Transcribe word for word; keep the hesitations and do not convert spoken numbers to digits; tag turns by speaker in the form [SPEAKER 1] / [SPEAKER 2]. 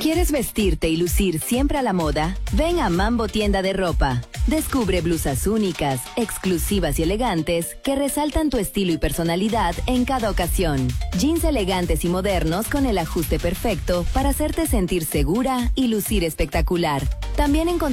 [SPEAKER 1] ¿Quieres vestirte y lucir siempre a la moda? Ven a Mambo Tienda de Ropa. Descubre blusas únicas, exclusivas y elegantes que resaltan tu estilo y personalidad en cada ocasión. Jeans elegantes y modernos con el ajuste perfecto para hacerte sentir segura y lucir espectacular. También encontrarás